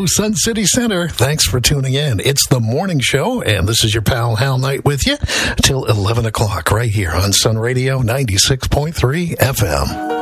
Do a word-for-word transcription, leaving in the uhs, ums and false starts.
Sun City Center. Thanks for tuning in. It's the morning show, and this is your pal Hal Knight with you till eleven o'clock right here on Sun Radio ninety-six point three F M.